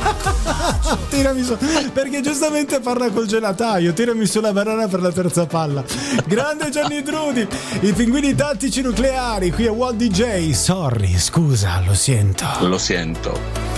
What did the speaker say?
Tirami su, perché giustamente parla col gelataio. Tirami su la banana per la terza palla. Grande Gianni Drudi. I pinguini tattici nucleari qui a Walt DJ. Sorry, scusa, lo sento. Lo sento.